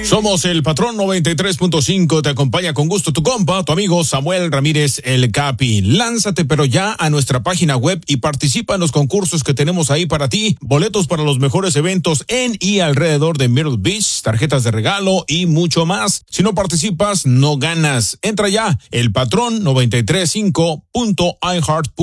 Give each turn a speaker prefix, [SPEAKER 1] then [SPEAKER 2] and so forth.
[SPEAKER 1] Somos el Patrón 93.5, te acompaña con gusto tu compa, tu amigo Samuel Ramírez el Capi. Lánzate pero ya a nuestra página web y participa en los concursos que tenemos ahí para ti. Boletos para los mejores eventos en y alrededor de Myrtle Beach, tarjetas de regalo y mucho más. Si no participas, no ganas. Entra ya, elpatrón935.iheart.com.